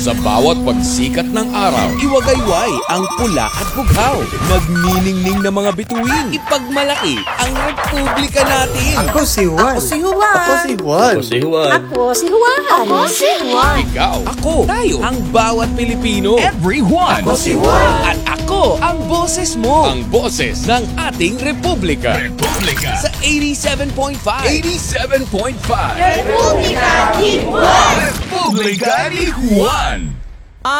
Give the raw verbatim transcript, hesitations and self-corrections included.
Sa bawat pagsikat ng araw, iwagayway ang pula at bughaw. Magniningning na mga bituin. Ipagmalaki ang republika natin. Ako si Juan. Ako si Juan. Ako si Juan. Ako si Juan. Ako si Juan. Ako si Juan. Ikaw, ako, tayo, ang bawat Pilipino. Everyone! Ako si Juan. At ako, ang boses mo. Ang boses ng ating republika. Republika! Sa eighty-seven point five. eighty-seven point five! Republika ni Juan. Republika ni Juan!